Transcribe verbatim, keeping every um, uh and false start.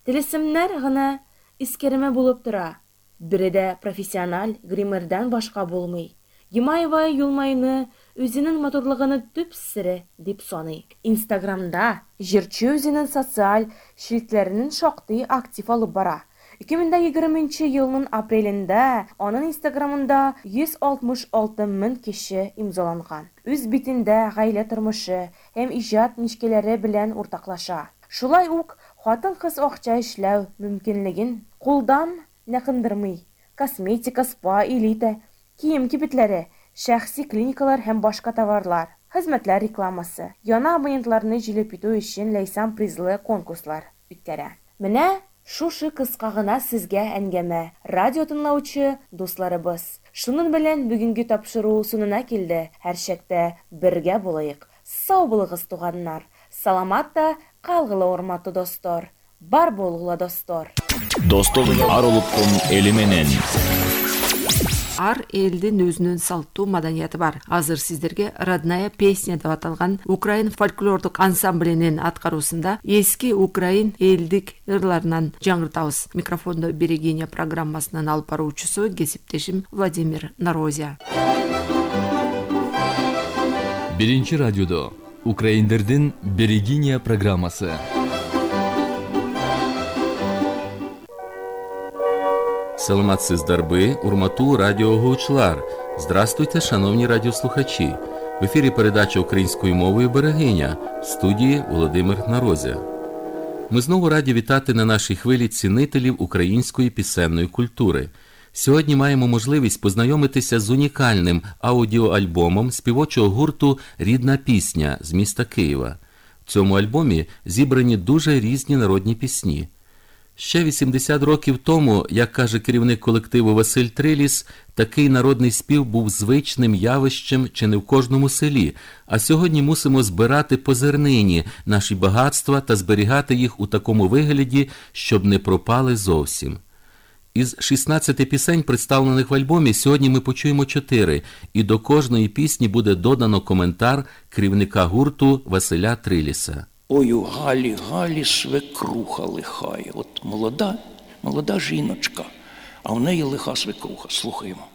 Телесемнәр гына искереме булып тора. Биредә профессиональ гримердан башка булмый. Ямаева Юлмайны үзенең матурлыгыны төп сире дип саный. Инстаграмда җырчы үзенең социаль шикләреннән шактый актив алып бара. ике мең егерменче елның апрелендә аның Инстаграмында йөз алтмыш алты мең кеше имзаланган. Үз битендә гаилә тормышы һәм иҗат нишкеләре белән уртаклаша. Шулай ук хатын-кыз акча эшләү мөмкинлеген кулдан нәкындырмый. Косметика, спа, элита, кием кибетләре, шәхси клиникалар һәм башка товарлар, хезмәтләр рекламасы, яна абонентларны җилеп итү өчен ләйсән призлы конкурслар үткәрә. Менә шушы кыска гына сезгә әңгәмә, радио тыңлаучы дусларыбыз. Шуның белән бүгенге тапшыру сонына килде. Һәр чакта бергә булыйк. Сау булыгыз, туганнар. Саламат та калгылы урматы достор. Бар булгыла достор. Достор ар улуттун эли менен. Ар элдин өзүнүн салттуу маданияты бар. Азыр сиздерге «Родная песня» деп аталган Украин фольклордук ансамблинин аткаруусунда эски Украин элдик ырларынан жаңыртабыз. Микрофондо Берегиня программасынын алып баруучусу кесиптешим Владимир Нарозия. Биринчи радиодо Украиндердин Берегиня программасы. Саламатсыздарби, урмату радіоглучлар. Здравствуйте, шановні радіослухачі. В ефірі передача українською мовою «Берегиня», в студії Володимир Нарозя. Ми знову раді вітати на нашій хвилі цінителів української пісенної культури. Сьогодні маємо можливість познайомитися з унікальним аудіоальбомом співочого гурту «Рідна пісня» з міста Києва. В цьому альбомі зібрані дуже різні народні пісні. Ще вісімдесят років тому, як каже керівник колективу Василь Триліс, такий народний спів був звичним явищем чи не в кожному селі, а сьогодні мусимо збирати по зернині наші багатства та зберігати їх у такому вигляді, щоб не пропали зовсім. Із шістнадцяти пісень, представлених в альбомі, сьогодні ми почуємо чотири, і до кожної пісні буде додано коментар керівника гурту Василя Триліса. Ой, у Галі, Галі свекруха лихає. От молода, молода жіночка, а в неї лиха свекруха. Слухаємо.